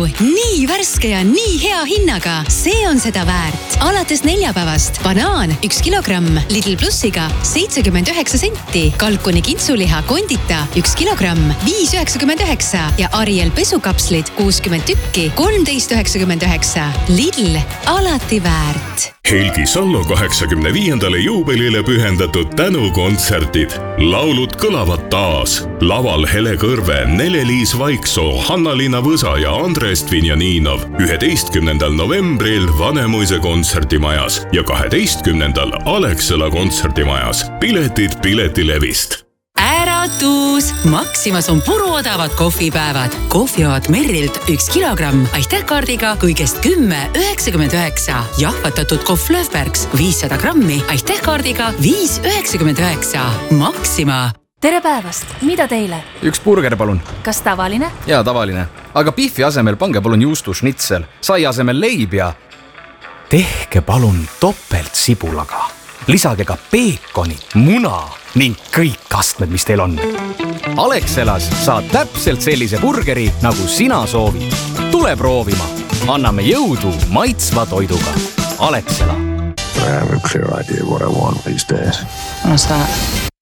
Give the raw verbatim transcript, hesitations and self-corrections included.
nii värske ja nii hea hinnaga. See on seda väärt. Alates neljapäevast banaan üks kilogramm Lidl Plussiga seitsekümmend üheksa senti. Kalkuni kintsuliha kondita üks kilogramm viis üheksakümmend üheksa ja Ariel pesukapslid kuuskümmend tükki kolmteist üheksakümmend üheksa. Lidl, alati väärt. Helgi Sallo kaheksakümne viiendale juubelile pühendatud tänukontserdid. Laulud kõlavad taas. Laval Hele Kõrve, Nele-Liis Vaiksoo, Hanna-Liina Võsa ja Andres Dvinjaninov üheteistkümnendal novembril Vanemuise kontserdimajas ja kaheteistkümnendal Alexela kontserdimajas. Piletid Piletilevist. Äratus! Maximas on puruodavad kohvipäevad. Kohvijoad Merrilt üks kilogramm. Aitäh kaardiga kõigest kümme üheksakümmend üheksa. Jahvatatud kohv Löfbergs viissada grammi. Aitäh kaardiga viis üheksakümmend üheksa. Maxima. Tere päevast! Mida teile? Üks burger, palun. Kas tavaline? Jaa, tavaline. Aga biffi asemel pange palun juustu schnitzel. Sai asemel leib ja... Tehke palun topelt sibulaga. Lisage ka peekoni, muna ning kõik astmed, mis teil on. Alexelas saad täpselt sellise burgeri, nagu sina soovid. Tule proovima. Anname jõudu maitsva toiduga. Alexela. I have a clear idea what I want these days. What's that?